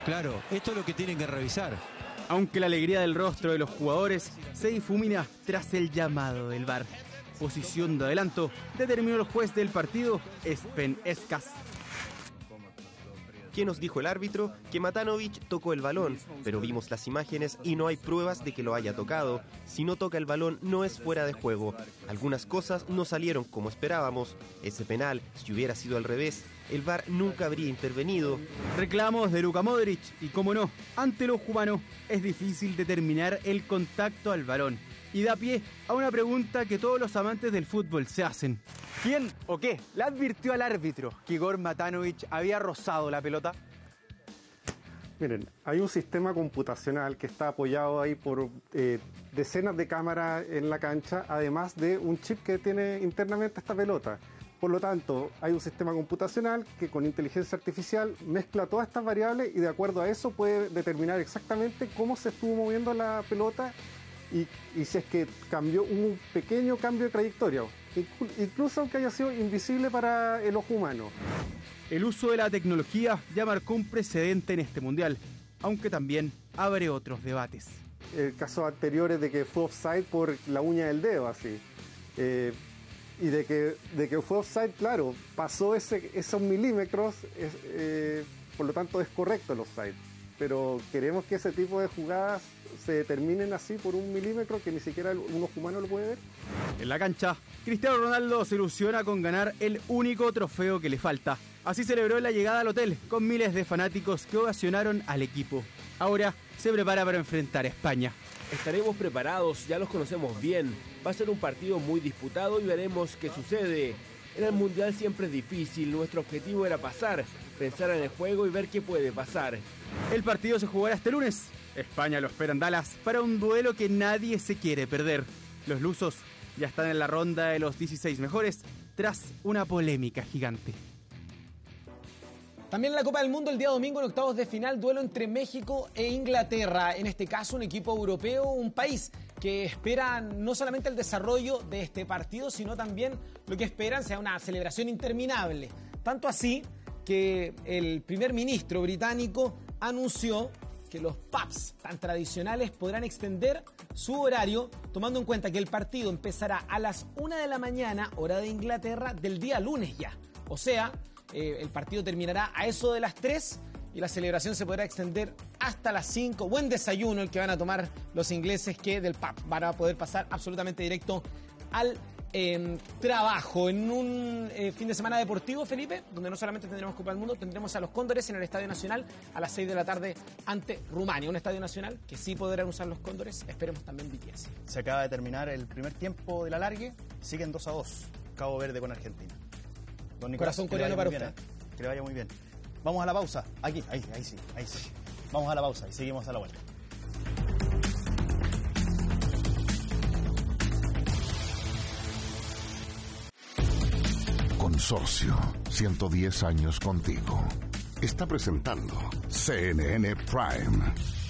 Claro, esto es lo que tienen que revisar. Aunque la alegría del rostro de los jugadores se difumina tras el llamado del VAR. Posición de adelanto determinó el juez del partido, Espen Eskas. ¿Qué nos dijo el árbitro? Que Matanovic tocó el balón, pero vimos las imágenes y no hay pruebas de que lo haya tocado. Si no toca el balón, no es fuera de juego. Algunas cosas no salieron como esperábamos. Ese penal, si hubiera sido al revés, el VAR nunca habría intervenido. Reclamos de Luka Modric y, como no, ante los cubanos es difícil determinar el contacto al balón. Y da pie a una pregunta que todos los amantes del fútbol se hacen. ¿Quién o qué le advirtió al árbitro que Igor Matanovic había rozado la pelota? Miren, hay un sistema computacional que está apoyado ahí por decenas de cámaras en la cancha, además de un chip que tiene internamente esta pelota. Por lo tanto, hay un sistema computacional que con inteligencia artificial mezcla todas estas variables y de acuerdo a eso puede determinar exactamente cómo se estuvo moviendo la pelota y si es que cambió un pequeño cambio de trayectoria, incluso aunque haya sido invisible para el ojo humano. El uso de la tecnología ya marcó un precedente en este mundial, aunque también abre otros debates. El caso anterior es de que fue offside por la uña del dedo, así. Y de que fue offside, claro, pasó esos milímetros, por lo tanto es correcto el offside. Pero queremos que ese tipo de jugadas se determinen así por un milímetro que ni siquiera un ojo humano lo puede ver. En la cancha, Cristiano Ronaldo se ilusiona con ganar el único trofeo que le falta. Así celebró la llegada al hotel con miles de fanáticos que ovacionaron al equipo. Ahora se prepara para enfrentar a España. Estaremos preparados, ya los conocemos bien. Va a ser un partido muy disputado y veremos qué sucede. En el Mundial siempre es difícil, nuestro objetivo era pasar, pensar en el juego y ver qué puede pasar. El partido se jugará este lunes. España lo espera en Dallas para un duelo que nadie se quiere perder. Los lusos ya están en la ronda de los 16 mejores tras una polémica gigante. También en la Copa del Mundo el día domingo en octavos de final, duelo entre México e Inglaterra. En este caso un equipo europeo, un país que espera no solamente el desarrollo de este partido, sino también lo que esperan sea una celebración interminable. Tanto así que el primer ministro británico anunció que los pubs tan tradicionales podrán extender su horario, tomando en cuenta que el partido empezará a las 1 de la mañana, hora de Inglaterra, del día lunes ya. O sea, el partido terminará a eso de las 3 y la celebración se podrá extender hasta las 5. Buen desayuno el que van a tomar los ingleses, que del pub van a poder pasar absolutamente directo al trabajo. En un fin de semana deportivo, Felipe, donde no solamente tendremos Copa del Mundo, tendremos a los Cóndores en el Estadio Nacional a las 6 de la tarde ante Rumania. Un Estadio Nacional que sí podrán usar los Cóndores, esperemos también BTS. Se acaba de terminar el primer tiempo de la alargue, siguen 2-2, Cabo Verde con Argentina. Don Nicolás, corazón coreano para usted. Que le vaya muy bien. Vamos a la pausa. Aquí, ahí sí. Vamos a la pausa y seguimos a la vuelta. Consorcio, 110 años contigo. Está presentando CNN Prime.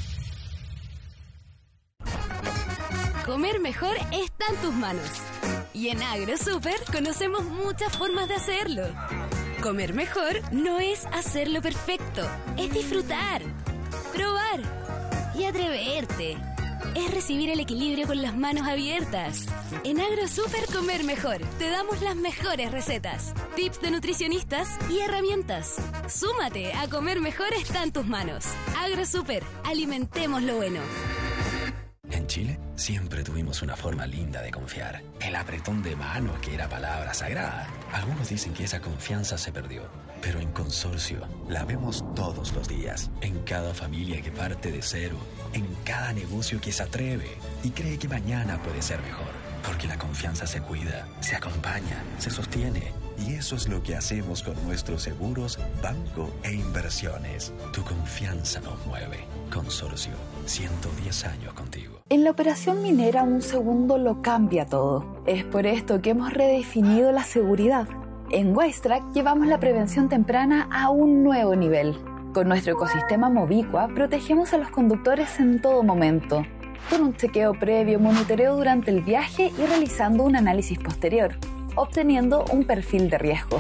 Comer mejor está en tus manos. Y en AgroSuper conocemos muchas formas de hacerlo. Comer mejor no es hacerlo perfecto, es disfrutar, probar y atreverte. Es recibir el equilibrio con las manos abiertas. En AgroSuper Comer Mejor te damos las mejores recetas, tips de nutricionistas y herramientas. Súmate a Comer Mejor está en tus manos. AgroSuper, alimentemos lo bueno. En Chile siempre tuvimos una forma linda de confiar. El apretón de manos, que era palabra sagrada. Algunos dicen que esa confianza se perdió, pero en Consorcio la vemos todos los días. En cada familia que parte de cero, en cada negocio que se atreve y cree que mañana puede ser mejor. Porque la confianza se cuida, se acompaña, se sostiene. Y eso es lo que hacemos con nuestros seguros, banco e inversiones. Tu confianza nos mueve. Consorcio, 110 años contigo. En la operación minera, un segundo lo cambia todo. Es por esto que hemos redefinido la seguridad. En WiseTrack llevamos la prevención temprana a un nuevo nivel. Con nuestro ecosistema Movicua protegemos a los conductores en todo momento, con un chequeo previo, monitoreo durante el viaje y realizando un análisis posterior, obteniendo un perfil de riesgo.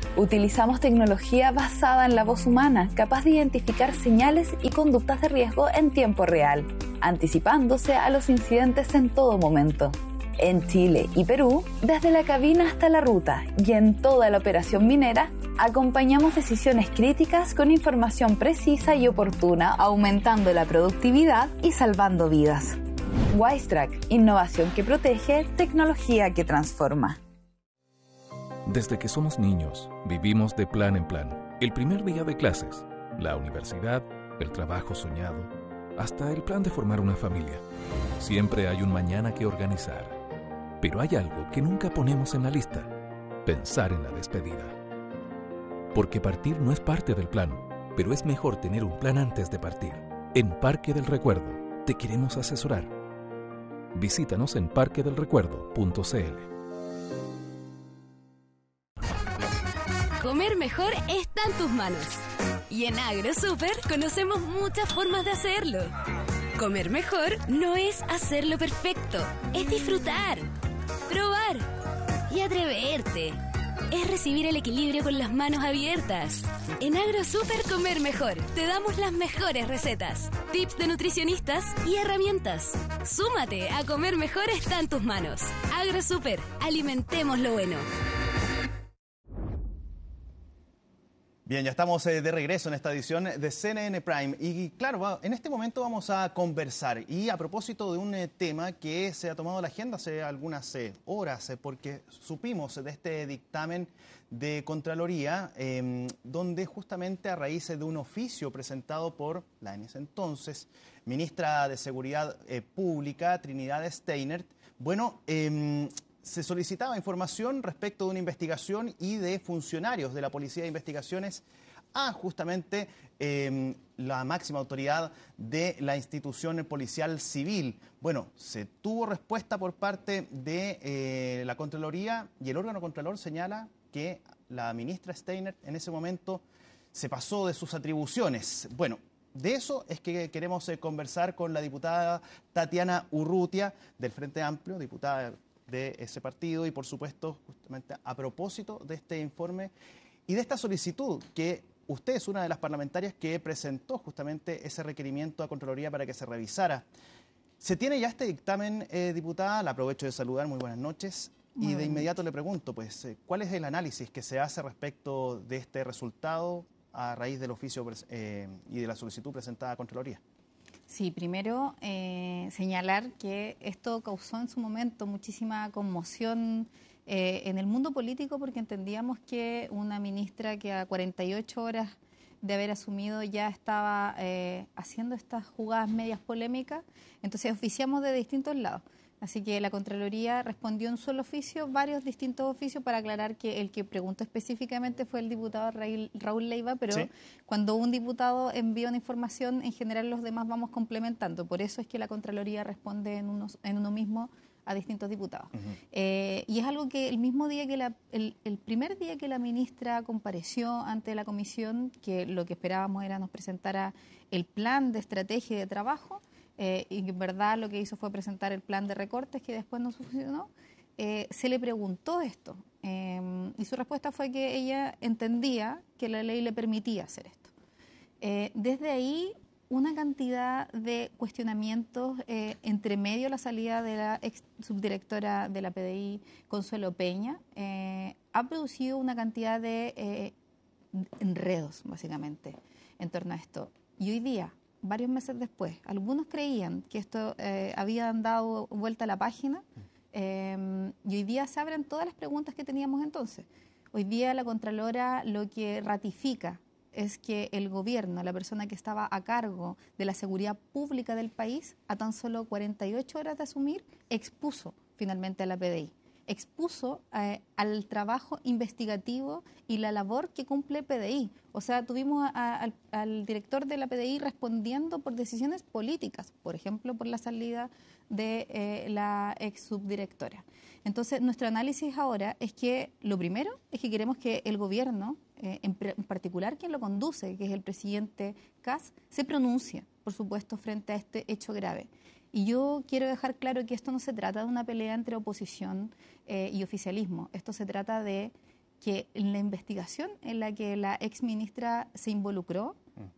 Utilizamos tecnología basada en la voz humana, capaz de identificar señales y conductas de riesgo en tiempo real, anticipándose a los incidentes en todo momento. En Chile y Perú, desde la cabina hasta la ruta y en toda la operación minera, acompañamos decisiones críticas con información precisa y oportuna, aumentando la productividad y salvando vidas. Wistrack, innovación que protege, tecnología que transforma. Desde que somos niños, vivimos de plan en plan. El primer día de clases, la universidad, el trabajo soñado, hasta el plan de formar una familia. Siempre hay un mañana que organizar. Pero hay algo que nunca ponemos en la lista: pensar en la despedida. Porque partir no es parte del plan, pero es mejor tener un plan antes de partir. En Parque del Recuerdo te queremos asesorar. Visítanos en parquedelrecuerdo.cl. Comer mejor está en tus manos. Y en AgroSuper conocemos muchas formas de hacerlo. Comer mejor no es hacerlo perfecto, es disfrutar, probar y atreverte. Es recibir el equilibrio con las manos abiertas. En AgroSuper Comer Mejor te damos las mejores recetas, tips de nutricionistas y herramientas. Súmate a Comer Mejor está en tus manos. AgroSuper, alimentemos lo bueno. Bien, ya estamos de regreso en esta edición de CNN Prime y claro, en este momento vamos a conversar y a propósito de un tema que se ha tomado la agenda hace algunas horas porque supimos de este dictamen de Contraloría donde justamente a raíz de un oficio presentado por la en ese entonces ministra de Seguridad Pública, Trinidad Steiner, se solicitaba información respecto de una investigación y de funcionarios de la Policía de Investigaciones a justamente la máxima autoridad de la institución policial civil. Bueno, se tuvo respuesta por parte de la Contraloría y el órgano Contralor señala que la ministra Steiner en ese momento se pasó de sus atribuciones. Bueno, de eso es que queremos conversar con la diputada Tatiana Urrutia del Frente Amplio, diputada de ese partido y por supuesto justamente a propósito de este informe y de esta solicitud que usted es una de las parlamentarias que presentó justamente ese requerimiento a Contraloría para que se revisara. ¿Se tiene ya este dictamen, diputada? La aprovecho de saludar, muy buenas noches. Y de inmediato le pregunto, pues, ¿cuál es el análisis que se hace respecto de este resultado a raíz del oficio y de la solicitud presentada a Contraloría? Sí, primero señalar que esto causó en su momento muchísima conmoción en el mundo político porque entendíamos que una ministra que a 48 horas de haber asumido ya estaba haciendo estas jugadas medias polémicas, entonces oficiamos de distintos lados. Así que la Contraloría respondió en un solo oficio, varios distintos oficios para aclarar que el que preguntó específicamente fue el diputado Raúl Leiva, pero sí, cuando un diputado envía una información, en general los demás vamos complementando. Por eso es que la Contraloría responde en uno mismo a distintos diputados. Y es algo que el mismo día que el primer día que la ministra compareció ante la comisión, que lo que esperábamos era nos presentara el plan de estrategia y de trabajo, y en verdad lo que hizo fue presentar el plan de recortes que después no funcionó, se le preguntó esto y su respuesta fue que ella entendía que la ley le permitía hacer esto. Desde ahí una cantidad de cuestionamientos, entre medio la salida de la ex subdirectora de la PDI, Consuelo Peña, ha producido una cantidad de enredos básicamente en torno a esto. Y hoy día, varios meses después, algunos creían que esto había dado vuelta a la página y hoy día se abren todas las preguntas que teníamos entonces. Hoy día la Contralora lo que ratifica es que el gobierno, la persona que estaba a cargo de la seguridad pública del país, a tan solo 48 horas de asumir, expuso finalmente a la PDI. Expuso al trabajo investigativo y la labor que cumple PDI. O sea, tuvimos al director de la PDI respondiendo por decisiones políticas, por ejemplo, por la salida de la ex subdirectora. Entonces, nuestro análisis ahora es que lo primero es que queremos que el gobierno, en particular quien lo conduce, que es el presidente Kast, se pronuncie, por supuesto, frente a este hecho grave. Y yo quiero dejar claro que esto no se trata de una pelea entre oposición y oficialismo. Esto se trata de que la investigación en la que la exministra se involucró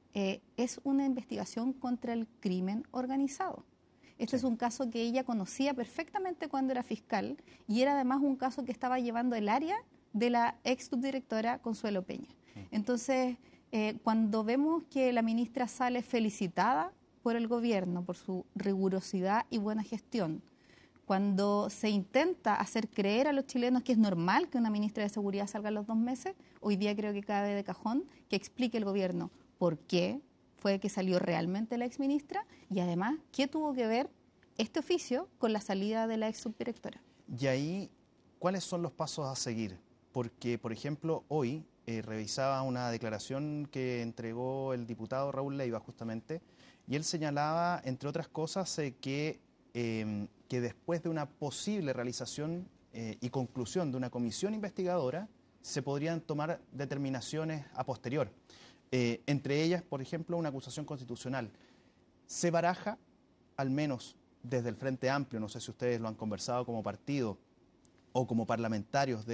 es una investigación contra el crimen organizado. Este es un caso que ella conocía perfectamente cuando era fiscal y era además un caso que estaba llevando el área de la ex subdirectora Consuelo Peña. Entonces, cuando vemos que la ministra sale felicitada por el gobierno, por su rigurosidad y buena gestión, cuando se intenta hacer creer a los chilenos que es normal que una ministra de Seguridad salga a los 2 meses, hoy día creo que cabe de cajón que explique el gobierno por qué fue que salió realmente la exministra y además qué tuvo que ver este oficio con la salida de la ex subdirectora. Y ahí, ¿cuáles son los pasos a seguir? Porque, por ejemplo, hoy revisaba una declaración que entregó el diputado Raúl Leiva justamente, y él señalaba, entre otras cosas, que después de una posible realización y conclusión de una comisión investigadora, se podrían tomar determinaciones a posterior. Entre ellas, por ejemplo, una acusación constitucional. Se baraja, al menos desde el Frente Amplio, no sé si ustedes lo han conversado como partido o como parlamentarios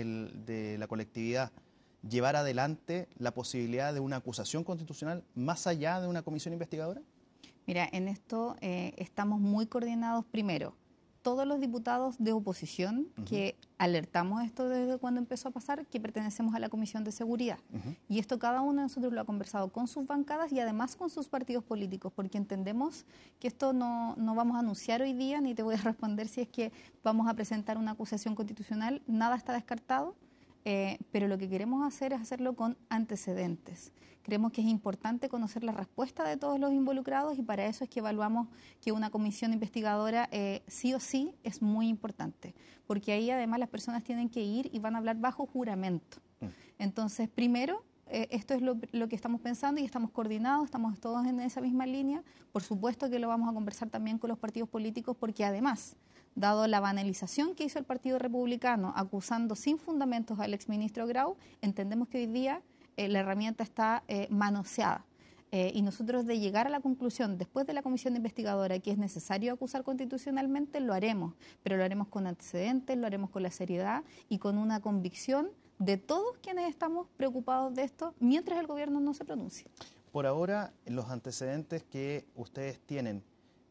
de la colectividad, llevar adelante la posibilidad de una acusación constitucional más allá de una comisión investigadora? Mira, en esto estamos muy coordinados primero. Todos los diputados de oposición que alertamos esto desde cuando empezó a pasar, que pertenecemos a la Comisión de Seguridad. Y esto cada uno de nosotros lo ha conversado con sus bancadas y además con sus partidos políticos, porque entendemos que esto no vamos a anunciar hoy día, ni te voy a responder si es que vamos a presentar una acusación constitucional, nada está descartado, pero lo que queremos hacer es hacerlo con antecedentes. Creemos que es importante conocer la respuesta de todos los involucrados y para eso es que evaluamos que una comisión investigadora sí o sí es muy importante, porque ahí además las personas tienen que ir y van a hablar bajo juramento. Entonces, primero, esto es lo que estamos pensando y estamos coordinados, estamos todos en esa misma línea. Por supuesto que lo vamos a conversar también con los partidos políticos porque además, dado la banalización que hizo el Partido Republicano acusando sin fundamentos al exministro Grau, entendemos que hoy día la herramienta está manoseada. Y nosotros de llegar a la conclusión después de la comisión investigadora que es necesario acusar constitucionalmente, lo haremos, pero lo haremos con antecedentes, lo haremos con la seriedad y con una convicción de todos quienes estamos preocupados de esto mientras el gobierno no se pronuncie. Por ahora, los antecedentes que ustedes tienen,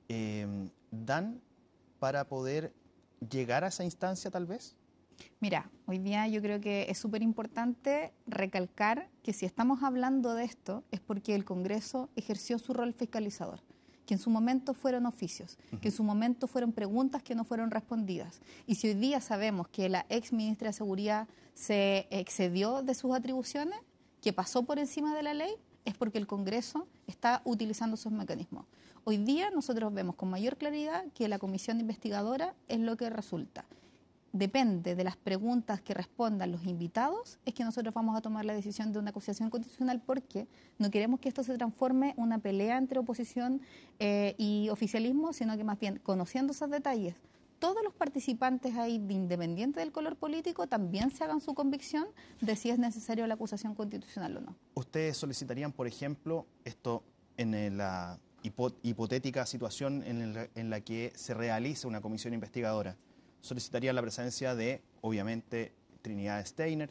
¿dan para poder llegar a esa instancia tal vez? Mira, hoy día yo creo que es súper importante recalcar que si estamos hablando de esto es porque el Congreso ejerció su rol fiscalizador, que en su momento fueron oficios, que en su momento fueron preguntas que no fueron respondidas. Y si hoy día sabemos que la ex ministra de Seguridad se excedió de sus atribuciones, que pasó por encima de la ley, es porque el Congreso está utilizando esos mecanismos. Hoy día nosotros vemos con mayor claridad que la comisión investigadora es lo que resulta. Depende de las preguntas que respondan los invitados, es que nosotros vamos a tomar la decisión de una acusación constitucional porque no queremos que esto se transforme en una pelea entre oposición y oficialismo, sino que más bien, conociendo esos detalles, todos los participantes ahí, independiente del color político, también se hagan su convicción de si es necesario la acusación constitucional o no. ¿Ustedes solicitarían, por ejemplo, esto en la hipotética situación en la que se realice una comisión investigadora? Solicitaría la presencia de, obviamente, Trinidad Steiner,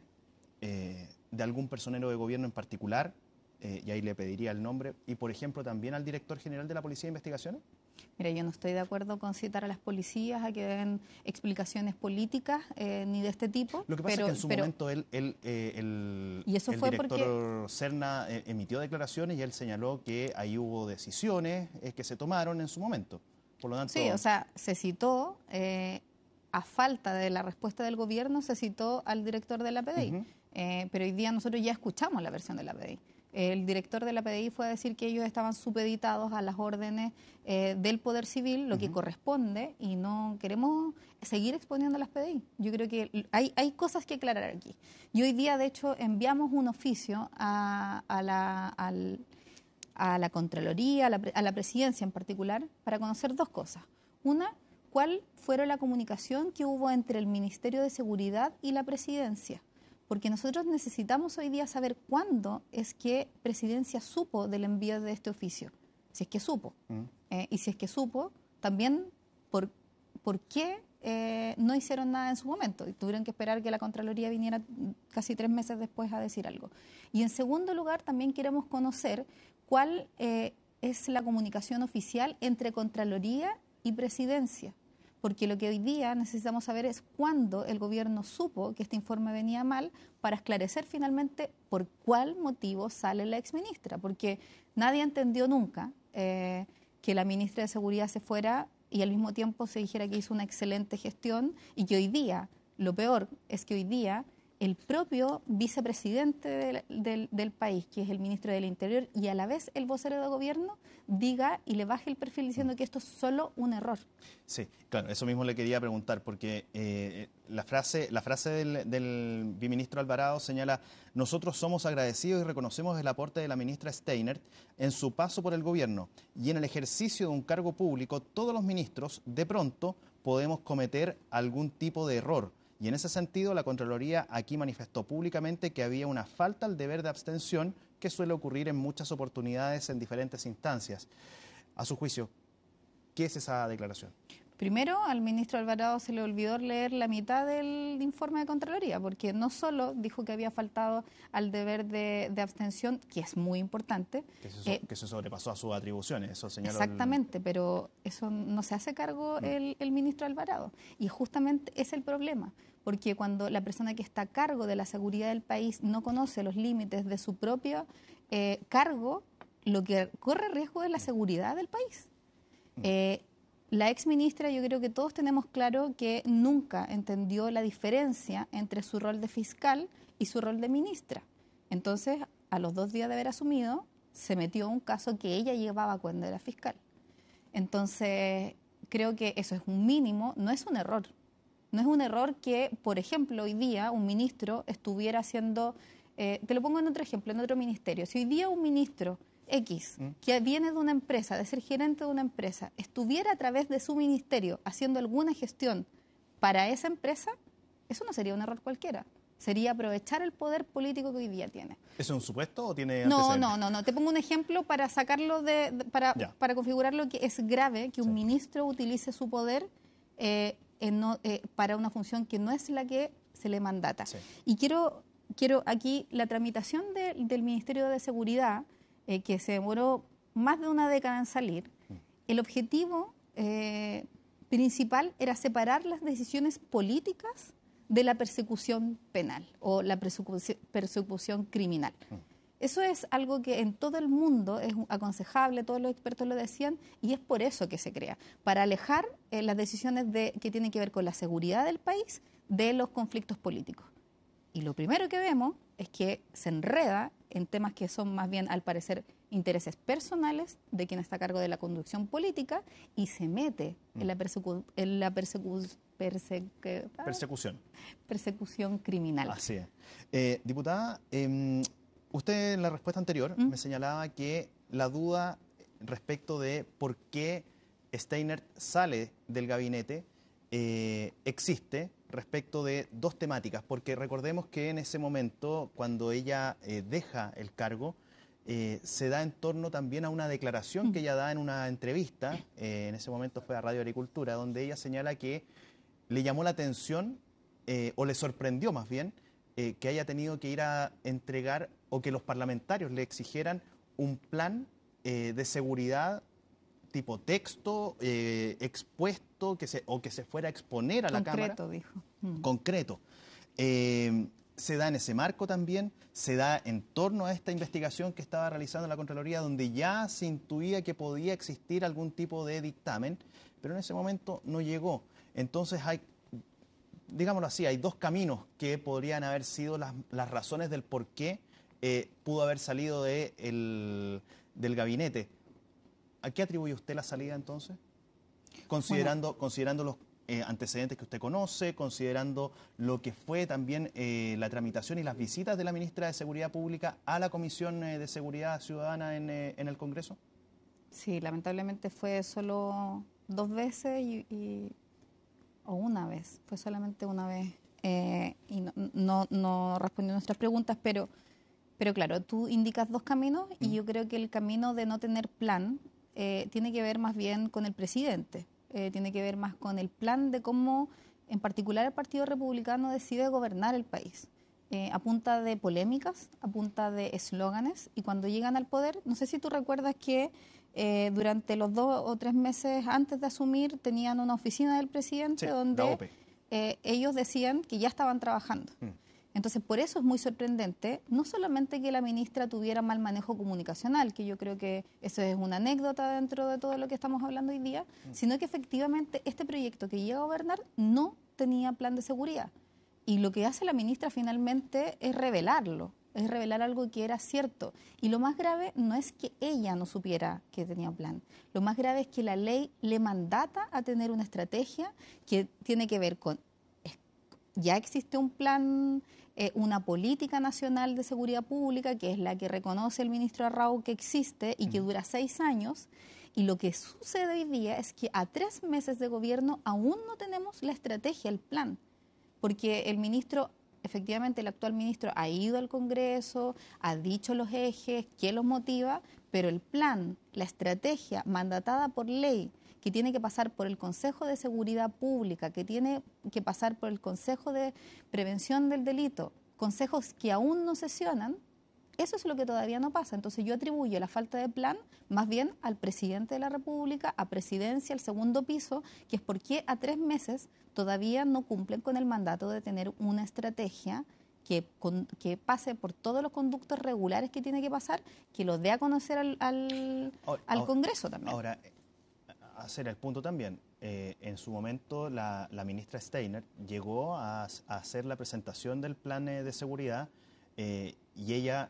de algún personero de gobierno en particular, y ahí le pediría el nombre, y por ejemplo también al director general de la Policía de Investigaciones? Mira, yo no estoy de acuerdo con citar a las policías a que den explicaciones políticas ni de este tipo. Lo que pasa es que en su momento el director Serna emitió declaraciones y él señaló que ahí hubo decisiones que se tomaron en su momento. Por lo tanto, sí, o sea, se citó... a falta de la respuesta del gobierno, se citó al director de la PDI. Pero hoy día nosotros ya escuchamos la versión de la PDI. El director de la PDI fue a decir que ellos estaban supeditados a las órdenes del Poder Civil, lo que corresponde, y no queremos seguir exponiendo a las PDI. Yo creo que hay cosas que aclarar aquí. Y hoy día, de hecho, enviamos un oficio a la Contraloría, a la Presidencia en particular, para conocer dos cosas. Una, ¿cuál fue la comunicación que hubo entre el Ministerio de Seguridad y la Presidencia? Porque nosotros necesitamos hoy día saber cuándo es que Presidencia supo del envío de este oficio, si es que supo. Y si es que supo, también por por qué no hicieron nada en su momento y tuvieron que esperar que la Contraloría viniera casi 3 meses después a decir algo. Y en segundo lugar, también queremos conocer cuál es la comunicación oficial entre Contraloría y Presidencia, porque lo que hoy día necesitamos saber es cuándo el gobierno supo que este informe venía mal para esclarecer finalmente por cuál motivo sale la exministra, porque nadie entendió nunca que la ministra de Seguridad se fuera y al mismo tiempo se dijera que hizo una excelente gestión y que hoy día, lo peor es que hoy día el propio vicepresidente del país, que es el ministro del Interior, y a la vez el vocero de gobierno, diga y le baje el perfil diciendo que esto es solo un error. Sí, claro, eso mismo le quería preguntar, porque la frase del viceministro Alvarado señala: nosotros somos agradecidos y reconocemos el aporte de la ministra Steinert en su paso por el gobierno y en el ejercicio de un cargo público, todos los ministros de pronto podemos cometer algún tipo de error. Y en ese sentido, la Contraloría aquí manifestó públicamente que había una falta al deber de abstención que suele ocurrir en muchas oportunidades en diferentes instancias. A su juicio, ¿qué es esa declaración? Primero, al ministro Alvarado se le olvidó leer la mitad del informe de Contraloría, porque no solo dijo que había faltado al deber de abstención, que es muy importante. Que se sobrepasó a sus atribuciones, eso señaló. Exactamente, pero eso no se hace cargo el ministro Alvarado. Y justamente es el problema, porque cuando la persona que está a cargo de la seguridad del país no conoce los límites de su propio cargo, lo que corre riesgo es la seguridad del país. La exministra, yo creo que todos tenemos claro que nunca entendió la diferencia entre su rol de fiscal y su rol de ministra. Entonces, a los 2 días de haber asumido, se metió un caso que ella llevaba cuando era fiscal. Entonces, creo que eso es un mínimo, no es un error. No es un error que, por ejemplo, hoy día un ministro estuviera haciendo, te lo pongo en otro ejemplo, en otro ministerio. Si hoy día un ministro X, que viene de una empresa, de ser gerente de una empresa, estuviera a través de su ministerio haciendo alguna gestión para esa empresa, eso no sería un error cualquiera. Sería aprovechar el poder político que hoy día tiene. ¿Es un supuesto o tiene antecedentes? No. Te pongo un ejemplo para sacarlo para configurar lo que es grave, que un ministro utilice su poder para una función que no es la que se le mandata. Sí. Y quiero aquí la tramitación del Ministerio de Seguridad, que se demoró más de una década en salir. El objetivo principal era separar las decisiones políticas de la persecución penal o la persecución criminal. Eso es algo que en todo el mundo es aconsejable, todos los expertos lo decían, y es por eso que se crea, para alejar las decisiones que tienen que ver con la seguridad del país de los conflictos políticos. Y lo primero que vemos es que se enreda en temas que son más bien, al parecer, intereses personales de quien está a cargo de la conducción política y se mete en la persecución criminal. Así es. Diputada, usted en la respuesta anterior me señalaba que la duda respecto de por qué Steinert sale del gabinete existe respecto de 2 temáticas, porque recordemos que en ese momento, cuando ella deja el cargo, se da en torno también a una declaración que ella da en una entrevista, en ese momento fue a Radio Agricultura, donde ella señala que le llamó la atención, o le sorprendió más bien, que haya tenido que ir a entregar, o que los parlamentarios le exigieran un plan de seguridad tipo texto, expuesto, que se fuera a exponer a la Cámara. Concreto, dijo. Concreto. Se da en ese marco también, se da en torno a esta investigación que estaba realizando la Contraloría, donde ya se intuía que podía existir algún tipo de dictamen, pero en ese momento no llegó. Entonces hay, digámoslo así, hay 2 caminos que podrían haber sido las razones del por qué pudo haber salido del gabinete. ¿A qué atribuye usted la salida entonces? Considerando los antecedentes que usted conoce, considerando lo que fue también la tramitación y las visitas de la ministra de Seguridad Pública a la Comisión de Seguridad Ciudadana en el Congreso. Sí, lamentablemente fue solo 2 veces o una vez, fue solamente una vez y no respondió a nuestras preguntas, pero claro, tú indicas 2 caminos y yo creo que el camino de no tener plan tiene que ver más bien con el presidente. tiene que ver más con el plan de cómo, en particular, el Partido Republicano decide gobernar el país. A punta de polémicas, a punta de eslóganes, y cuando llegan al poder, no sé si tú recuerdas que durante los 2 o 3 meses antes de asumir tenían una oficina del presidente donde ellos decían que ya estaban trabajando. Entonces, por eso es muy sorprendente, no solamente que la ministra tuviera mal manejo comunicacional, que yo creo que eso es una anécdota dentro de todo lo que estamos hablando hoy día, sino que efectivamente este proyecto que llega a gobernar no tenía plan de seguridad. Y lo que hace la ministra finalmente es revelarlo, es revelar algo que era cierto. Y lo más grave no es que ella no supiera que tenía plan. Lo más grave es que la ley le mandata a tener una estrategia que tiene que ver con, ya existe un plan, una política nacional de seguridad pública, que es la que reconoce el ministro Arrau que existe y que dura 6 años. Y lo que sucede hoy día es que a 3 meses de gobierno aún no tenemos la estrategia, el plan. Porque el ministro, efectivamente el actual ministro ha ido al Congreso, ha dicho los ejes, qué los motiva, pero el plan, la estrategia mandatada por ley, que tiene que pasar por el Consejo de Seguridad Pública, que tiene que pasar por el Consejo de Prevención del Delito, consejos que aún no sesionan, eso es lo que todavía no pasa. Entonces yo atribuyo la falta de plan más bien al presidente de la República, a Presidencia, al segundo piso, que es porque a 3 meses todavía no cumplen con el mandato de tener una estrategia que pase por todos los conductos regulares que tiene que pasar, que lo dé a conocer al Congreso también. Ahora, hacer el punto también, en su momento la ministra Steiner llegó a hacer la presentación del plan de seguridad y ella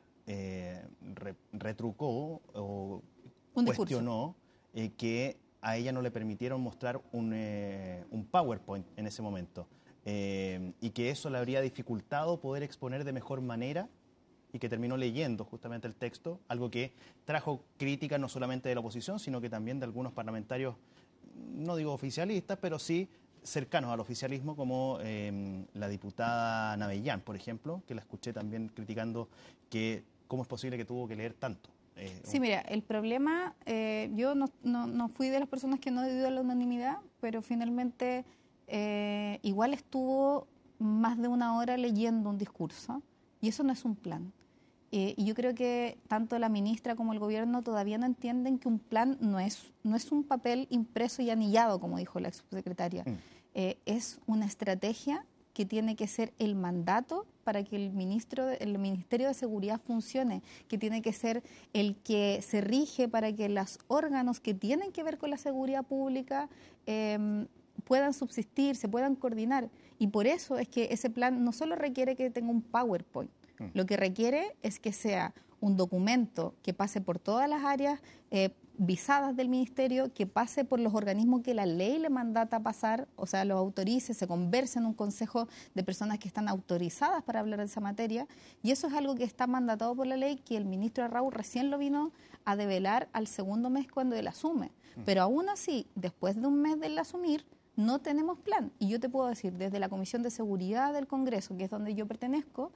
retrucó o cuestionó que a ella no le permitieron mostrar un PowerPoint en ese momento y que eso le habría dificultado poder exponer de mejor manera y que terminó leyendo justamente el texto, algo que trajo crítica no solamente de la oposición, sino que también de algunos parlamentarios, no digo oficialistas, pero sí cercanos al oficialismo, como la diputada Navellán, por ejemplo, que la escuché también criticando que cómo es posible que tuvo que leer tanto. Sí, mira, el problema, yo no fui de las personas que no dio la unanimidad, pero finalmente igual estuvo más de 1 hora leyendo un discurso, y eso no es un plan. Y yo creo que tanto la ministra como el gobierno todavía no entienden que un plan no es un papel impreso y anillado, como dijo la subsecretaria. Es una estrategia que tiene que ser el mandato para que el Ministerio de Seguridad funcione, que tiene que ser el que se rige para que los órganos que tienen que ver con la seguridad pública puedan subsistir, se puedan coordinar. Y por eso es que ese plan no solo requiere que tenga un PowerPoint, lo que requiere es que sea un documento que pase por todas las áreas visadas del ministerio, que pase por los organismos que la ley le mandata pasar, o sea, los autorice, se converse en un consejo de personas que están autorizadas para hablar de esa materia, y eso es algo que está mandatado por la ley, que el ministro Arrau recién lo vino a develar al 2.º mes cuando él asume. Pero aún así, después de 1 mes de él asumir, no tenemos plan. Y yo te puedo decir, desde la Comisión de Seguridad del Congreso, que es donde yo pertenezco,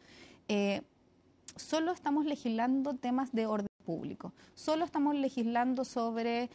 solo estamos legislando temas de orden público. Solo estamos legislando sobre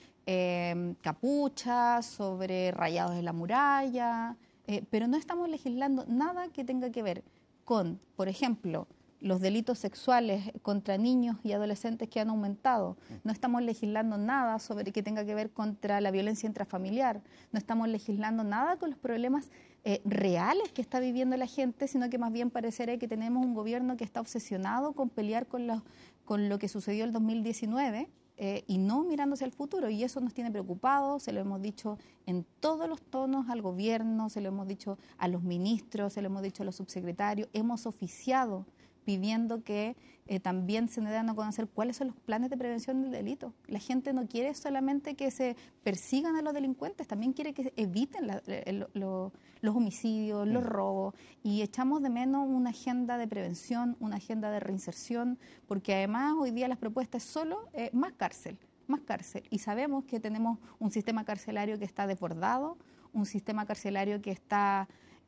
capuchas, sobre rayados de la muralla, pero no estamos legislando nada que tenga que ver con, por ejemplo, los delitos sexuales contra niños y adolescentes que han aumentado. No estamos legislando nada sobre que tenga que ver contra la violencia intrafamiliar. No estamos legislando nada con los problemas reales que está viviendo la gente, sino que más bien pareciera que tenemos un gobierno que está obsesionado con pelear con lo que sucedió el 2019 y no mirándose al futuro. Y eso nos tiene preocupados, se lo hemos dicho en todos los tonos al gobierno, se lo hemos dicho a los ministros, se lo hemos dicho a los subsecretarios, hemos oficiado pidiendo que también se den a conocer cuáles son los planes de prevención del delito. La gente no quiere solamente que se persigan a los delincuentes, también quiere que eviten los homicidios, los robos, y echamos de menos una agenda de prevención, una agenda de reinserción, porque además hoy día las propuestas es solo más cárcel, y sabemos que tenemos un sistema carcelario que está desbordado, un sistema carcelario que está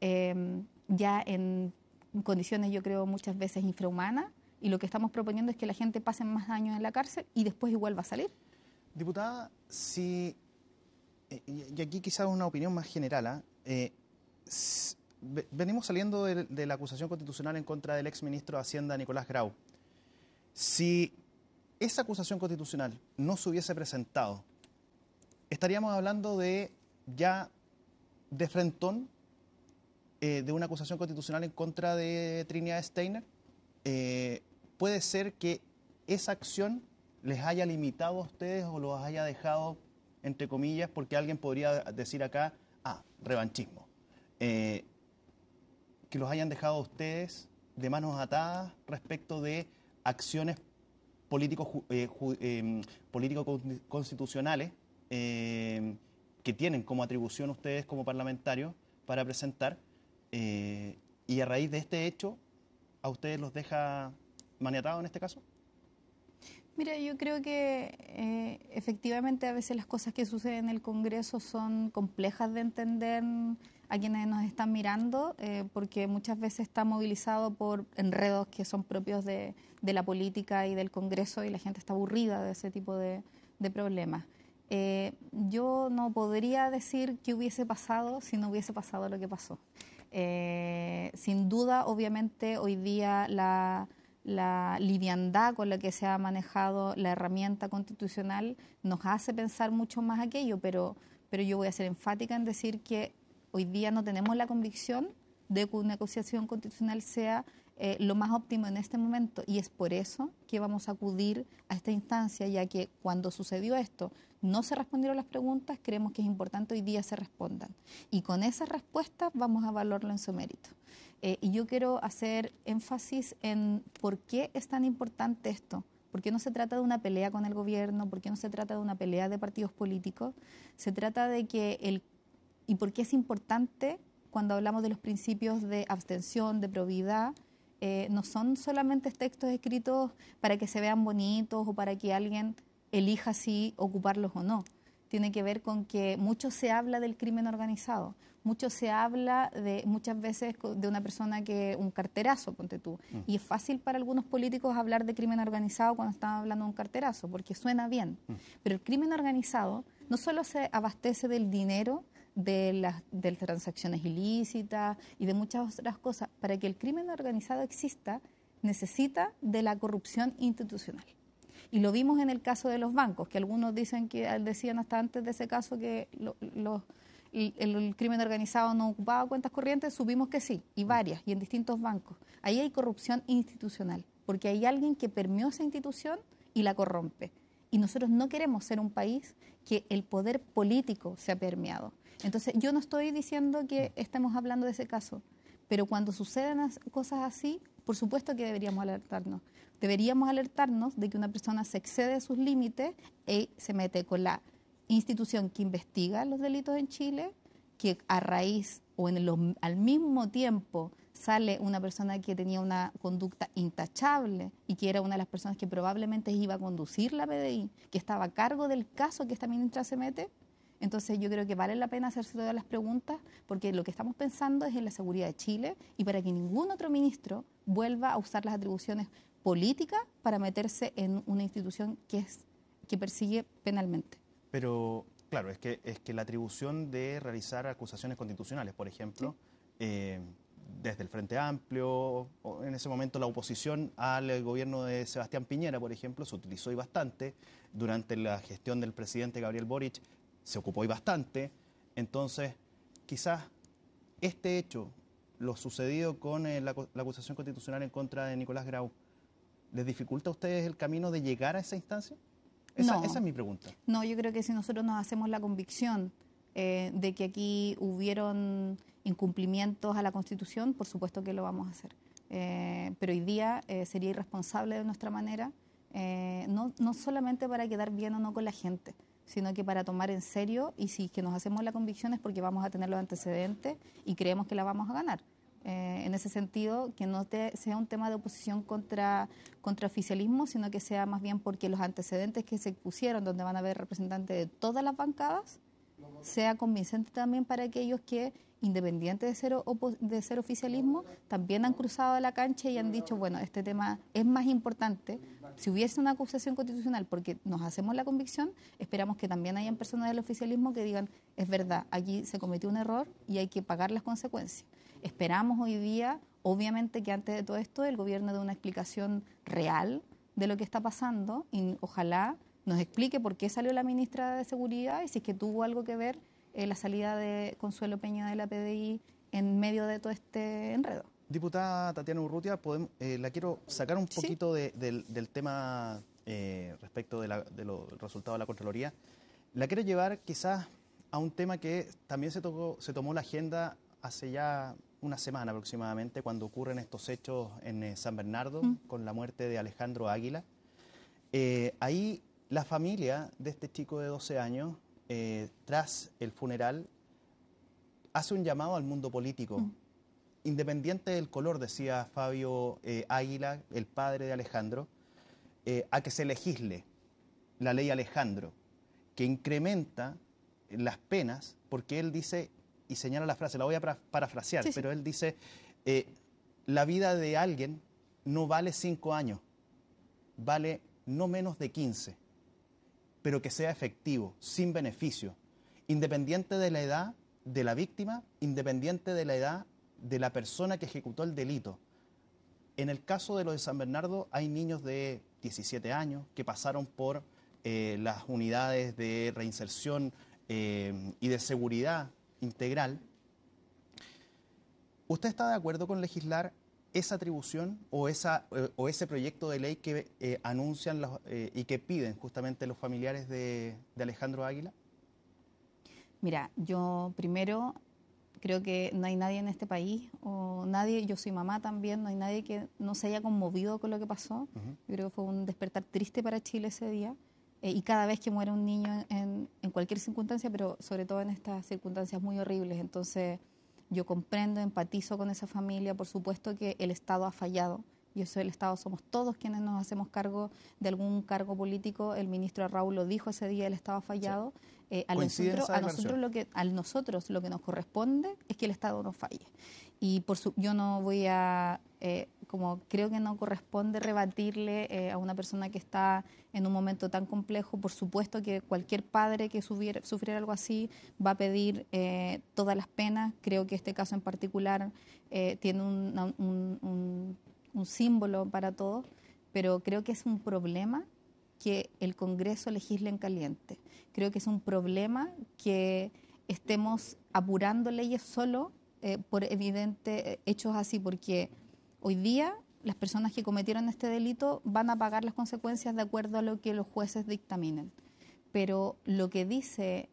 ya en condiciones, yo creo, muchas veces infrahumanas, y lo que estamos proponiendo es que la gente pase más años en la cárcel y después igual va a salir. Diputada, si y aquí quizás una opinión más general, venimos saliendo de la acusación constitucional en contra del exministro de Hacienda, Nicolás Grau. Si esa acusación constitucional no se hubiese presentado, estaríamos hablando de frentón de una acusación constitucional en contra de Trinidad Steiner. Puede ser que esa acción les haya limitado a ustedes o los haya dejado, entre comillas, porque alguien podría decir acá, revanchismo. Que los hayan dejado a ustedes de manos atadas respecto de acciones político-constitucionales que tienen como atribución ustedes como parlamentarios para presentar, y a raíz de este hecho, ¿a ustedes los deja maniatados en este caso? Mira, yo creo que efectivamente a veces las cosas que suceden en el Congreso son complejas de entender a quienes nos están mirando, porque muchas veces está movilizado por enredos que son propios de la política y del Congreso, y la gente está aburrida de ese tipo de problemas. Yo no podría decir qué hubiese pasado si no hubiese pasado lo que pasó. Sin duda, obviamente, hoy día la liviandad con la que se ha manejado la herramienta constitucional nos hace pensar mucho más aquello, pero yo voy a ser enfática en decir que hoy día no tenemos la convicción de que una acusación constitucional sea lo más óptimo en este momento, y es por eso que vamos a acudir a esta instancia, ya que cuando sucedió esto no se respondieron las preguntas, creemos que es importante hoy día se respondan, y con esas respuestas vamos a evaluarlo en su mérito. Y yo quiero hacer énfasis en por qué es tan importante esto. ¿Por qué no se trata de una pelea con el gobierno? ¿Por qué no se trata de una pelea de partidos políticos? Se trata de que ¿y por qué es importante cuando hablamos de los principios de abstención, de probidad? No son solamente textos escritos para que se vean bonitos o para que alguien elija si ocuparlos o no. Tiene que ver con que mucho se habla del crimen organizado, mucho se habla muchas veces de una persona que un carterazo, ponte tú. Y es fácil para algunos políticos hablar de crimen organizado cuando están hablando de un carterazo, porque suena bien. Pero el crimen organizado no solo se abastece del dinero, de las transacciones ilícitas y de muchas otras cosas. Para que el crimen organizado exista, necesita de la corrupción institucional. Y lo vimos en el caso de los bancos, que algunos decían hasta antes de ese caso que el crimen organizado no ocupaba cuentas corrientes. Supimos que sí, y varias, y en distintos bancos. Ahí hay corrupción institucional, porque hay alguien que permeó esa institución y la corrompe. Y nosotros no queremos ser un país que el poder político sea permeado. Entonces, yo no estoy diciendo que estemos hablando de ese caso, pero cuando suceden cosas así, por supuesto que deberíamos alertarnos. Deberíamos alertarnos de que una persona se excede de sus límites y se mete con la institución que investiga los delitos en Chile, que a raíz o al mismo tiempo sale una persona que tenía una conducta intachable y que era una de las personas que probablemente iba a conducir la PDI, que estaba a cargo del caso que esta ministra se mete. Entonces yo creo que vale la pena hacerse todas las preguntas, porque lo que estamos pensando es en la seguridad de Chile y para que ningún otro ministro vuelva a usar las atribuciones políticas para meterse en una institución que persigue penalmente. Pero, claro, es que la atribución de realizar acusaciones constitucionales, por ejemplo, desde el Frente Amplio, o en ese momento la oposición al gobierno de Sebastián Piñera, por ejemplo, se utilizó y bastante. Durante la gestión del presidente Gabriel Boric se ocupó y bastante. Entonces, quizás este hecho, lo sucedido con la acusación constitucional en contra de Nicolás Grau, ¿les dificulta a ustedes el camino de llegar a esa instancia? Esa es mi pregunta. No, yo creo que si nosotros nos hacemos la convicción de que aquí hubieron incumplimientos a la Constitución, por supuesto que lo vamos a hacer. Pero hoy día sería irresponsable de nuestra manera, no solamente para quedar bien o no con la gente, sino que para tomar en serio, y si que nos hacemos la convicción es porque vamos a tener los antecedentes y creemos que la vamos a ganar. En ese sentido, que no sea un tema de oposición contra oficialismo, sino que sea más bien porque los antecedentes que se pusieron, donde van a haber representantes de todas las bancadas, sea convincente también para aquellos que, independiente de ser oficialismo, también han cruzado la cancha y han dicho, bueno, este tema es más importante Si hubiese una acusación constitucional porque nos hacemos la convicción, esperamos que también hayan personas del oficialismo que digan, es verdad, aquí se cometió un error y hay que pagar las consecuencias. Esperamos hoy día, obviamente, que antes de todo esto el gobierno dé una explicación real de lo que está pasando y ojalá nos explique por qué salió la ministra de Seguridad y si es que tuvo algo que ver la salida de Consuelo Peña de la PDI en medio de todo este enredo. Diputada Tatiana Urrutia, la quiero sacar un poquito del tema respecto de los resultados de la Contraloría. La quiero llevar quizás a un tema que también se tomó la agenda hace ya una semana aproximadamente, cuando ocurren estos hechos en San Bernardo, con la muerte de Alejandro Águila. Ahí la familia de este chico de 12 años, tras el funeral, hace un llamado al mundo político. Independiente del color, decía Fabio Águila, el padre de Alejandro, a que se legisle la ley Alejandro, que incrementa las penas, porque él dice, y señala la frase, la voy a parafrasear, pero él dice, la vida de alguien no vale 5 años, vale no menos de 15, pero que sea efectivo, sin beneficio, independiente de la edad de la víctima, independiente de la edad de la persona que ejecutó el delito. En el caso de lo de San Bernardo hay niños de 17 años que pasaron por las unidades de reinserción y de seguridad integral. ¿Usted está de acuerdo con legislar esa atribución o ese proyecto de ley que anuncian y que piden justamente los familiares de Alejandro Águila? Mira, yo primero creo que no hay nadie en este país, o nadie, yo soy mamá también, no hay nadie que no se haya conmovido con lo que pasó. Yo creo que fue un despertar triste para Chile ese día. Y cada vez que muere un niño en cualquier circunstancia, pero sobre todo en estas circunstancias muy horribles. Entonces yo comprendo, empatizo con esa familia. Por supuesto que el Estado ha fallado. Y eso el Estado somos todos quienes nos hacemos cargo de algún cargo político. El ministro Raúl lo dijo ese día, el Estado ha fallado. Sí. A nosotros lo que nos corresponde es que el Estado no falle. Y yo no voy a, como creo que no corresponde rebatirle a una persona que está en un momento tan complejo. Por supuesto que cualquier padre que sufriera algo así va a pedir todas las penas. Creo que este caso en particular tiene un símbolo para todos, pero creo que es un problema que el Congreso legisle en caliente. Creo que es un problema que estemos apurando leyes solo por evidentes hechos así, porque hoy día las personas que cometieron este delito van a pagar las consecuencias de acuerdo a lo que los jueces dictaminen. Pero lo que dice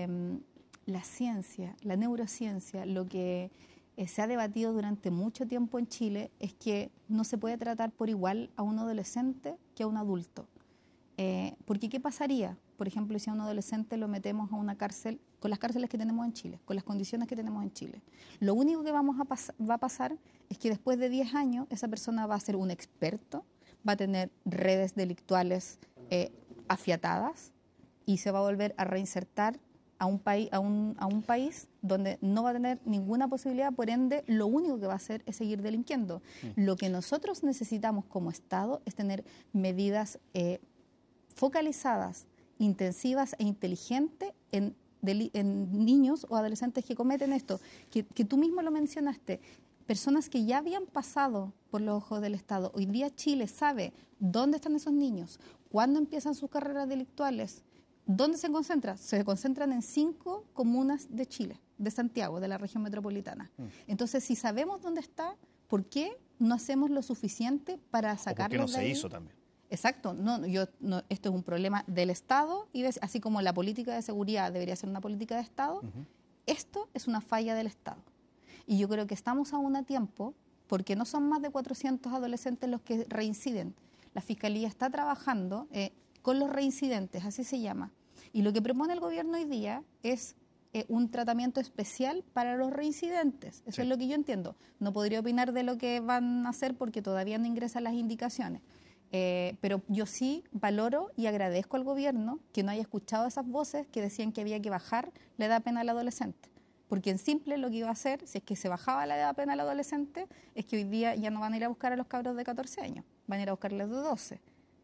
la ciencia, la neurociencia, lo que se ha debatido durante mucho tiempo en Chile es que no se puede tratar por igual a un adolescente que a un adulto. Porque ¿qué pasaría? Por ejemplo, si a un adolescente lo metemos a una cárcel con las cárceles que tenemos en Chile, con las condiciones que tenemos en Chile. Lo único que va a pasar es que después de 10 años esa persona va a ser un experto, va a tener redes delictuales afiatadas y se va a volver a reinsertar a un país donde no va a tener ninguna posibilidad, por ende, lo único que va a hacer es seguir delinquiendo. Lo que nosotros necesitamos como Estado es tener medidas focalizadas, intensivas e inteligentes en niños o adolescentes que cometen esto, que tú mismo lo mencionaste, personas que ya habían pasado por los ojos del Estado. Hoy día Chile sabe dónde están esos niños, cuándo empiezan sus carreras delictuales. ¿Dónde se concentran? Se concentran en 5 comunas de Chile, de Santiago, de la región metropolitana. Entonces, si sabemos dónde está, ¿por qué no hacemos lo suficiente para sacarlo de ahí? ¿Por qué no se hizo también? Exacto. Esto es un problema del Estado, y así como la política de seguridad debería ser una política de Estado, esto es una falla del Estado. Y yo creo que estamos aún a tiempo, porque no son más de 400 adolescentes los que reinciden. La Fiscalía está trabajando con los reincidentes, así se llama. Y lo que propone el gobierno hoy día es un tratamiento especial para los reincidentes. Eso es lo que yo entiendo. No podría opinar de lo que van a hacer porque todavía no ingresan las indicaciones. Pero yo sí valoro y agradezco al gobierno que no haya escuchado esas voces que decían que había que bajar la edad penal al adolescente. Porque en simple lo que iba a hacer, si es que se bajaba la edad penal al adolescente, es que hoy día ya no van a ir a buscar a los cabros de 14 años, van a ir a buscarles de 12.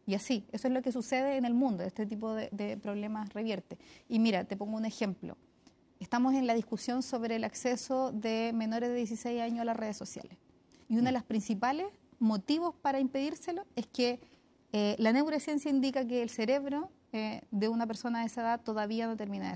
Y así, eso es lo que sucede en el mundo, este tipo de problemas revierte. Y mira, te pongo un ejemplo. Estamos en la discusión sobre el acceso de menores de 16 años a las redes sociales. Y uno de los principales motivos para impedírselo es que la neurociencia indica que el cerebro de una persona de esa edad todavía no termina de